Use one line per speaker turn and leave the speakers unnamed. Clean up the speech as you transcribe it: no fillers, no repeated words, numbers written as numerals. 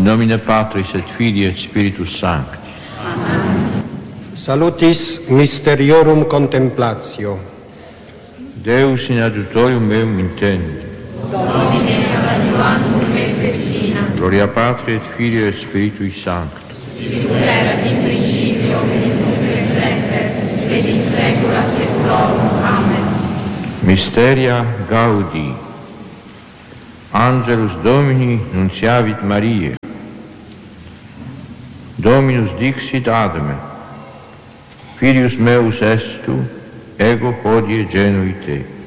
nomine Patris et Filii et Spiritus Sancti.
Amen. Salutis Mysteriorum Contemplatio.
Deus in adjutorium meum intende.
Domine ad adjuvantum me festina.
Gloria Patri et Filii et Spiritui Sancti.
Sicut erat in principio et nunc et semper et in saecula saeculorum. Amen.
Mysteria Gaudi. Angelus Domini nunciavit Mariae. Dominus dixit Adame: Filius meus est tu, ego hodie genui te.